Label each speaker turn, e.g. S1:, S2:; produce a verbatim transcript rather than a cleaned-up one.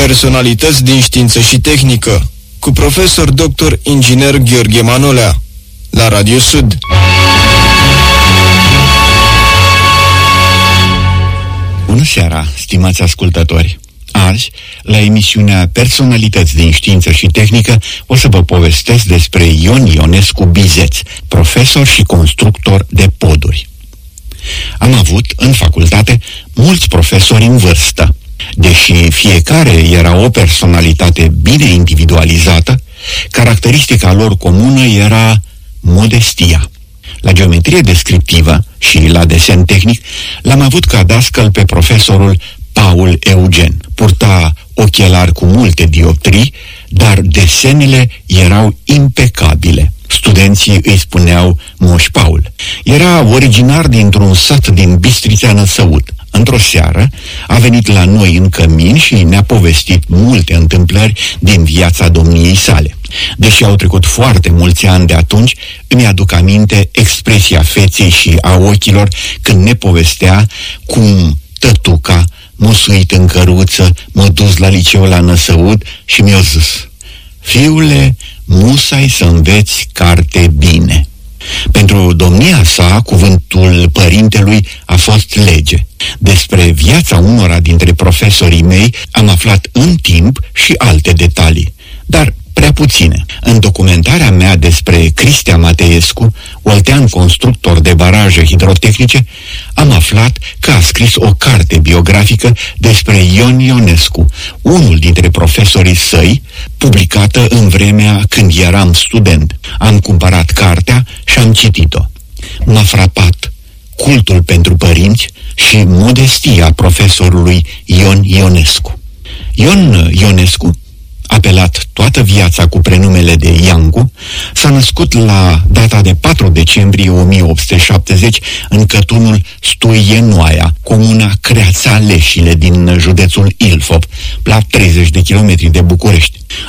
S1: Personalități din știință și tehnică, cu profesor doctor inginer Gheorghe Manolea, la Radio Sud.
S2: Bună seara, stimați ascultători! Azi, la emisiunea Personalități din știință și tehnică, o să vă povestesc despre Ion Ionescu Bizeț, profesor și constructor de poduri. Am avut, în facultate, mulți profesori în vârstă. Deși fiecare era o personalitate bine individualizată, caracteristica lor comună era modestia. La geometrie descriptivă și la desen tehnic l-am avut ca dascăl pe profesorul Paul Eugen. Purta ochelari cu multe dioptrii, dar desenele erau impecabile. Studenții îi spuneau Moș Paul. Era originar dintr-un sat din Bistrița Năsăud. Într-o seară a venit la noi în cămin și ne-a povestit multe întâmplări din viața domniei sale. Deși au trecut foarte mulți ani de atunci, îmi aduc aminte expresia feței și a ochilor când ne povestea cum tătuca m-a suit în căruță, m-a dus la liceu la Năsăud și mi-a zis: fiule, musai să înveți carte bine. Pentru domnia sa, cuvântul părintelui a fost lege. Despre viața unora dintre profesorii mei am aflat în timp și alte detalii, dar prea puține. În documentarea mea despre Cristea Mateescu, oltean constructor de baraje hidrotehnice, am aflat că a scris o carte biografică despre Ion Ionescu, unul dintre profesorii săi, publicată în vremea când eram student. Am cumpărat cartea și am citit-o. M-a frapat cultul pentru părinți și modestia profesorului Ion Ionescu. Ion Ionescu, apelat toată viața cu prenumele de Iancu, s-a născut la data de patru decembrie o mie opt sute șaptezeci în cătunul Stuienoaia, comuna Creața Leșile din județul Ilfov, la treizeci de kilometri de București.